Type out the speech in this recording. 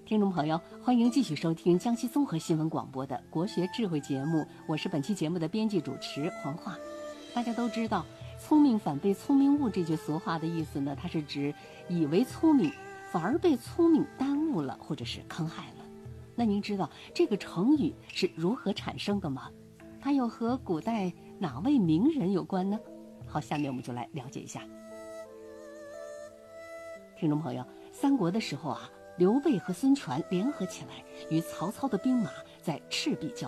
听众朋友，欢迎继续收听江西综合新闻广播的国学智慧节目，我是本期节目的编辑主持黄华。大家都知道，聪明反被聪明误这句俗话的意思呢，它是指以为聪明，反而被聪明耽误了，或者是坑害了。那您知道这个成语是如何产生的吗？它又和古代哪位名人有关呢？好，下面我们就来了解一下。听众朋友，三国的时候啊，刘备和孙权联合起来，与曹操的兵马在赤壁交